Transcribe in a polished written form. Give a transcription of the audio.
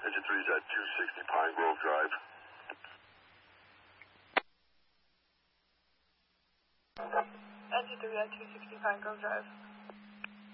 Engine 3's at 260 Pine Grove Drive. Engine 3 at 260 Pine Grove Drive.